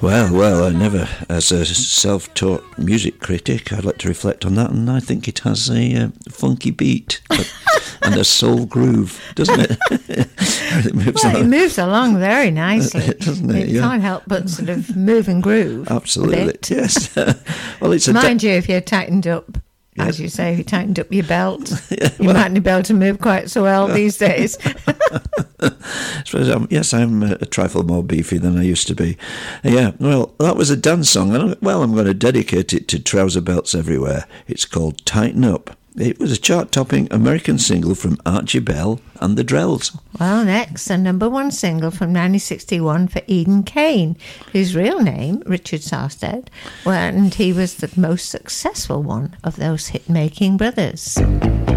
Well, I never, as a self-taught music critic, I'd like to reflect on that, and I think it has a funky beat and a soul groove, doesn't it? It moves along very nicely, doesn't it? You can't help but sort of move and groove. Absolutely, yes. Well, it's Mind you, if you're tightened up, as you say, if you tightened up your belt, you mightn't be able to move quite so well these days. I'm a trifle more beefy than I used to be. Yeah, well, that was a dance song. I'm going to dedicate it to trouser belts everywhere. It's called Tighten Up. It was a chart-topping American single from Archie Bell and the Drells. Well, next, a number one single from 1961 for Eden Kane, whose real name, Richard Sarstedt, and he was the most successful one of those hit-making brothers.